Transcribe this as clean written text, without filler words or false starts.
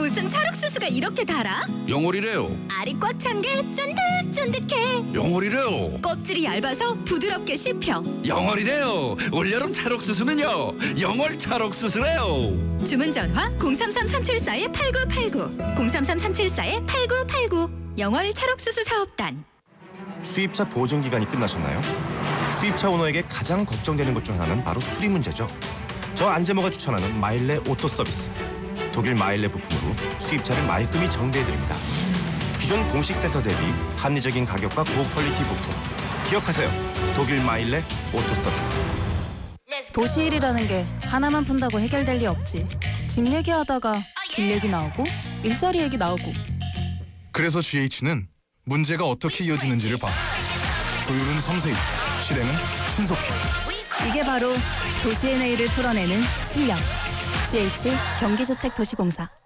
무슨 찰옥수수가 이렇게 달아? 영월이래요. 알이 꽉 찬 게 쫀득쫀득해. 영월이래요. 껍질이 얇아서 부드럽게 씹혀. 영월이래요. 올여름 찰옥수수는요. 영월 찰옥수수래요. 주문 전화 033-374-8989 033-374-8989 영월 찰옥수수 사업단. 수입차 보증 기간이 끝나셨나요? 수입차 오너에게 가장 걱정되는 것 중 하나는 바로 수리 문제죠. 저 안재모가 추천하는 마일레 오토 서비스. 독일 마일레 부품으로 수입차를 말끔히 정비해드립니다. 기존 공식 센터 대비 합리적인 가격과 고퀄리티 부품. 기억하세요. 독일 마일레 오토 서비스. 도시 일이라는 게 하나만 푼다고 해결될 리 없지. 집 얘기하다가 길 얘기 나오고 일자리 얘기 나오고. 그래서 GH는 문제가 어떻게 이어지는지를 봐. 조율은 섬세히, 실행은 신속히. 이게 바로 도시의 내일을 풀어내는 실력. GH 경기주택도시공사.